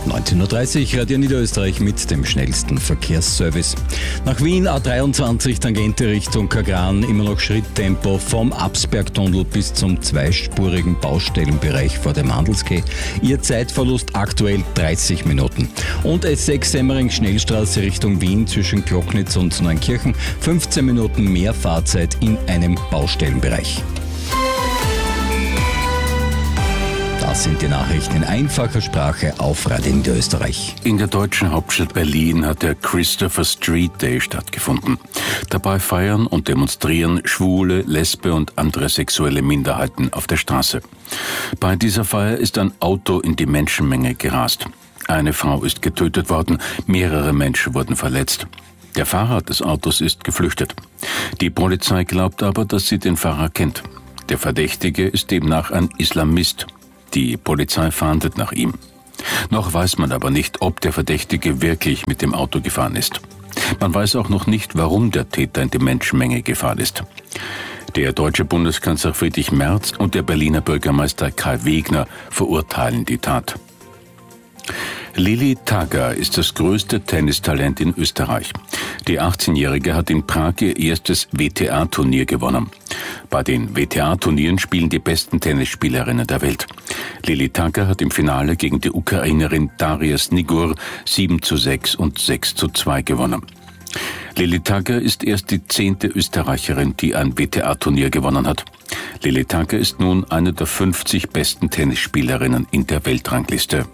19.30 Uhr, Radio Niederösterreich mit dem schnellsten Verkehrsservice. Nach Wien A23 Tangente Richtung Kagran, immer noch Schritttempo vom Absbergtunnel bis zum zweispurigen Baustellenbereich vor dem Handelsquai. Ihr Zeitverlust aktuell 30 Minuten. Und S6 Semmering Schnellstraße Richtung Wien zwischen Glocknitz und Neunkirchen, 15 Minuten mehr Fahrzeit in einem Baustellenbereich. Das sind die Nachrichten in einfacher Sprache auf Radio Niederösterreich. In der deutschen Hauptstadt Berlin hat der Christopher Street Day stattgefunden. Dabei feiern und demonstrieren Schwule, Lesbe und andere sexuelle Minderheiten auf der Straße. Bei dieser Feier ist ein Auto in die Menschenmenge gerast. Eine Frau ist getötet worden, mehrere Menschen wurden verletzt. Der Fahrer des Autos ist geflüchtet. Die Polizei glaubt aber, dass sie den Fahrer kennt. Der Verdächtige ist demnach ein Islamist. Die Polizei fahndet nach ihm. Noch weiß man aber nicht, ob der Verdächtige wirklich mit dem Auto gefahren ist. Man weiß auch noch nicht, warum der Täter in die Menschenmenge gefahren ist. Der deutsche Bundeskanzler Friedrich Merz und der Berliner Bürgermeister Kai Wegner verurteilen die Tat. Lili Tagger ist das größte Tennistalent in Österreich. Die 18-Jährige hat in Prag ihr erstes WTA-Turnier gewonnen. Bei den WTA-Turnieren spielen die besten Tennisspielerinnen der Welt. Lili Tagger hat im Finale gegen die Ukrainerin Daria Snigur 7:6 und 6:2 gewonnen. Lili Tagger ist erst die 10. Österreicherin, die ein WTA-Turnier gewonnen hat. Lili Tagger ist nun eine der 50 besten Tennisspielerinnen in der Weltrangliste.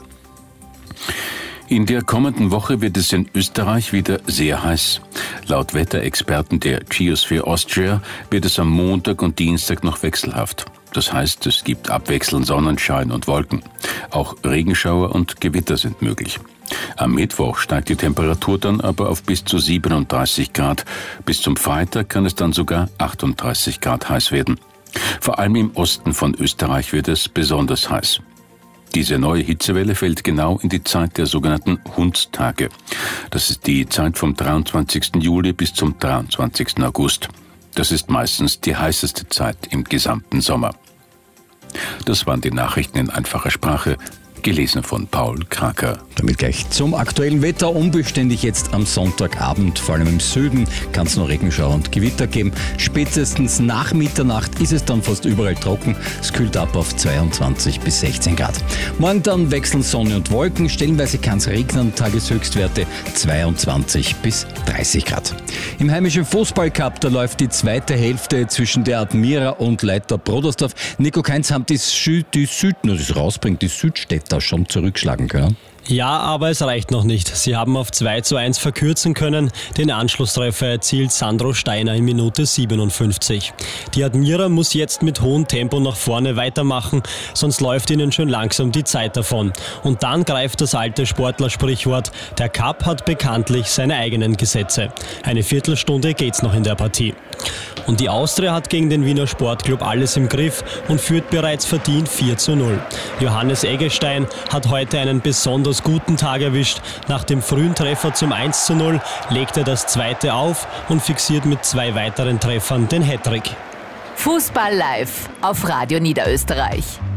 In der kommenden Woche wird es in Österreich wieder sehr heiß. Laut Wetterexperten der Geosphere Austria wird es am Montag und Dienstag noch wechselhaft. Das heißt, es gibt abwechselnd Sonnenschein und Wolken. Auch Regenschauer und Gewitter sind möglich. Am Mittwoch steigt die Temperatur dann aber auf bis zu 37 Grad. Bis zum Freitag kann es dann sogar 38 Grad heiß werden. Vor allem im Osten von Österreich wird es besonders heiß. Diese neue Hitzewelle fällt genau in die Zeit der sogenannten Hundstage. Das ist die Zeit vom 23. Juli bis zum 23. August. Das ist meistens die heißeste Zeit im gesamten Sommer. Das waren die Nachrichten in einfacher Sprache, gelesen von Paul Kraker. Damit gleich zum aktuellen Wetter. Unbeständig jetzt am Sonntagabend, vor allem im Süden, kann es noch Regenschauer und Gewitter geben. Spätestens nach Mitternacht ist es dann fast überall trocken. Es kühlt ab auf 22 bis 16 Grad. Morgen dann wechseln Sonne und Wolken. Stellenweise kann es regnen. Tageshöchstwerte 22 bis 30 Grad. Im heimischen Fußballcup, da läuft die zweite Hälfte zwischen der Admira und Leiter Brodersdorf. Nico Kainz, haben die Südstädter schon zurückschlagen können? Ja, aber es reicht noch nicht. Sie haben auf 2:1 verkürzen können. Den Anschlusstreffer erzielt Sandro Steiner in Minute 57. Die Admira muss jetzt mit hohem Tempo nach vorne weitermachen, sonst läuft ihnen schon langsam die Zeit davon. Und dann greift das alte Sportlersprichwort: Der Cup hat bekanntlich seine eigenen Gesetze. Eine Viertelstunde geht's noch in der Partie. Und die Austria hat gegen den Wiener Sportclub alles im Griff und führt bereits verdient 4:0. Johannes Eggestein hat heute einen besonders guten Tag erwischt. Nach dem frühen Treffer zum 1:0 legt er das zweite auf und fixiert mit 2 weiteren Treffern den Hattrick. Fußball live auf Radio Niederösterreich.